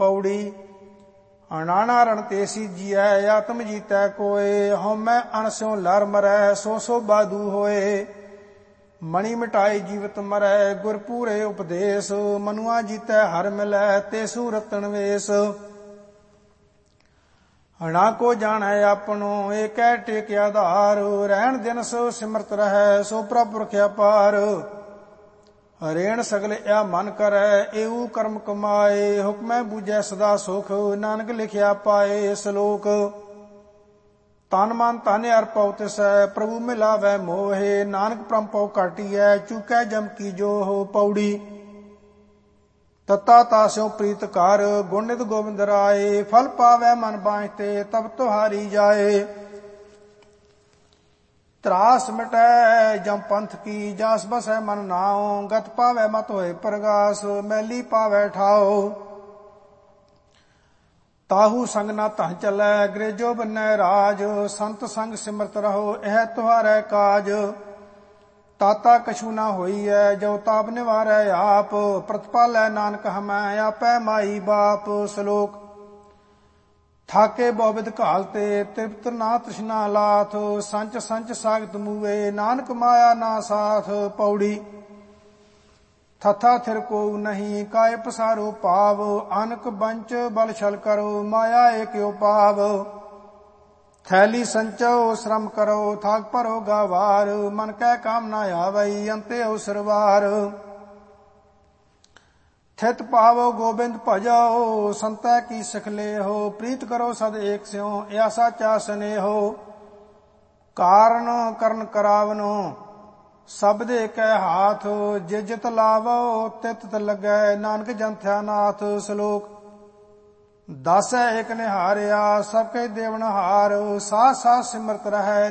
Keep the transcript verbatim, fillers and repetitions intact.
ਪੌੜੀ। ਅਣਾਣਾ ਰਣ ਤੇ ਸੀਜੀਐ ਆਤਮ ਜੀਤੈ ਕੋਏ, ਹਉਮੈ ਅਣ ਸਿਉ ਲਰ ਮਰੈ ਸੋ ਸੋ ਬਾਦੂ ਹੋਏ। ਮਣੀ ਮਿਟਾਈ ਜੀਵਤ ਮਰੈ ਗੁਰ ਪੂਰੇ ਉਪਦੇਸ, ਮਨੁਆ ਜੀਤੈ ਹਰ ਮਿਲੈ ਤੇਸੂ ਰਤਨ ਵੇਸ। ਨਾ ਕੋ ਜਾਣੈ ਆਪਣੋ ਏਕੈ ਟੇਕ ਆਧਾਰ, ਰਹਿਣ ਦਿਨ ਸੋ ਸਿਮਰਤ ਰਹੈ ਸੋ ਪ੍ਰਭ ਪੁਰਖ ਅਪਾਰ। ਹਰੇਣ ਸਗਲ ਆ ਮਨ ਕਰੈ ਏਊ ਕਰਮ ਕਮਾਏ, ਹੁਕਮੈ ਬੂਝੈ ਸਦਾ ਸੁਖ ਨਾਨਕ ਲਿਖਿਆ ਪਾਏ। ਸ਼ਲੋਕ। ਤਨ ਮਨ ਧਨ ਅਰਪਉ ਤਿਸੈ ਪ੍ਰਭੂ ਮਿਲਾਵੈ ਮੋਹਿ, ਨਾਨਕ ਭ੍ਰਮ ਪਉ ਘਾਟੀਐ ਚੂਕੈ ਜਮ ਕੀ ਜੋਹ। ਪੌੜੀ। ਤਤਾ ਤਾਸਿਉ ਪ੍ਰੀਤ ਕਰ ਗੁਣ ਨਿਤ ਗੋਬਿੰਦ ਰਾਏ, ਫਲ ਪਾਵੈ ਮਨ ਬਾਝਤੇ ਤਬ ਤੁਹਾਰੀ ਜਾਏ। ਤਰਾਸ ਮਿਟੈ ਜਮ ਪੰਥ ਕੀ ਜਾਸ ਬਸੈ ਮਨ ਨਾਉ, ਗਤ ਪਾਵੈ ਮਤ ਹੋਏ ਪ੍ਰਗਾਸ ਮੈਲੀ ਪਾਵੈ ਠਾਉ। ਤਾਹੂ ਸੰਗ ਨਾ ਤਹ ਚਲੈ ਅੰਗਰੇਜੋ ਬੰਨੈ ਰਾਜ, ਸੰਤ ਸੰਗ ਸਿਮਰਤ ਰਹੋ ਇਹ ਤੁਹਾਰੈ ਕਾਜ। ਤਾਤਾ ਕਛੂ ਨਾ ਹੋਈਐ ਜੋ ਤਾਪ ਨਿਵਾਰੈ ਆਪ, ਪ੍ਰਤਪਾਲੈ ਨਾਨਕ ਹਮੈ ਆਪੈ ਮਾਈ ਬਾਪ। ਸ਼ਲੋਕ। ਥਾਕੇ ਬਹੁ ਘਾਲ ਤੇ ਤ੍ਰਿਪਤ ਨਾ ਤ੍ਰਿਸ਼ਨਾ ਲਾਥ, ਸੰਚ ਸੰਚ ਸਾਗਤ ਮੂਏ ਨਾਨਕ ਮਾਇਆ ਨਾ ਸਾਥ। ਪੌੜੀ। ਥਥਾ ਥਿਰ ਕੋ ਨਹੀਂ ਕਾਇ ਪਸਾਰੋ ਭਾਵ, ਅਨਕ ਬੰਚ ਬਲ ਛਲ ਕਰੋ ਮਾਇਆ ਏਕਿਓ ਪਾਵ। ਥੈਲੀ ਸੰਚੋ ਸ਼ਰਮ ਕਰੋ ਥਾਕ ਭਰੋ ਗਾਵਾਰ, ਮਨ ਕੈ ਕਾਮ ਨਾ ਆਵਈ ਅੰਤੇ ਉਸਰਵਾਰ। ਥਿਤ ਪਾਵੋ ਗੋਬਿੰਦ ਭਜੋ ਸੰਤੈ ਕੀ ਸਿਖ ਲੇਹੋ, ਪ੍ਰੀਤ ਕਰੋ ਸਦ ਏਕ ਸਿਉ ਇਆ ਸਾਚਾ ਸਨੇਹੋ। ਕਾਰਨ ਕਰਨ ਕਰਾਵਨੋ ਸਬਦ ਏਕੈ ਹਾਥ, ਜਿ ਜਿਤ ਲਾਵੋ ਤਿਤ ਤਿਤ ਲੱਗੈ ਨਾਨਕ ਜੰਥਿਆ ਨਾਥ। ਸ਼ਲੋਕ। ਦਸੈ ਏਕ ਨਿਹਾਰਿਆ ਸਭ ਕੈ ਦੇਵਨ ਹਾਰ, ਸਾਥ ਸਾਥ ਸਿਮਰਤ ਰਹੈ